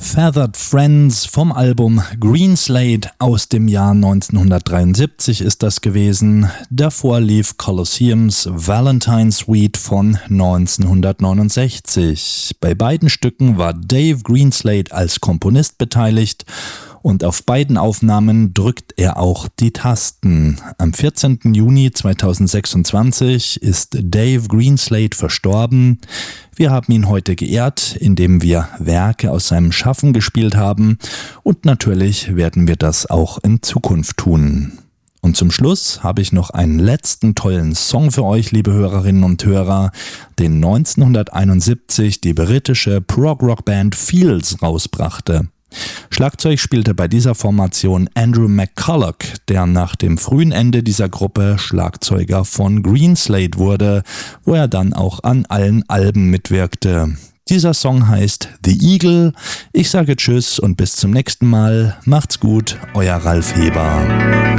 Feathered Friends vom Album Greenslade aus dem Jahr 1973 ist das gewesen. Davor lief Colosseums Valentine Suite von 1969. Bei beiden Stücken war Dave Greenslade als Komponist beteiligt und auf beiden Aufnahmen drückt er auch die Tasten. Am 14. Juni 2026 ist Dave Greenslade verstorben. Wir haben ihn heute geehrt, indem wir Werke aus seinem Schaffen gespielt haben, und natürlich werden wir das auch in Zukunft tun. Und zum Schluss habe ich noch einen letzten tollen Song für euch, liebe Hörerinnen und Hörer, den 1971 die britische Prog-Rock-Band Fields rausbrachte. Schlagzeug spielte bei dieser Formation Andrew McCulloch, der nach dem frühen Ende dieser Gruppe Schlagzeuger von Greenslade wurde, wo er dann auch an allen Alben mitwirkte. Dieser Song heißt The Eagle. Ich sage Tschüss und bis zum nächsten Mal. Macht's gut, euer Ralf Heber.